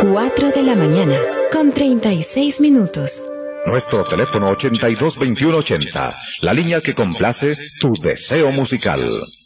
4 de la mañana, con 36 minutos. Nuestro teléfono 822180, la línea que complace tu deseo musical.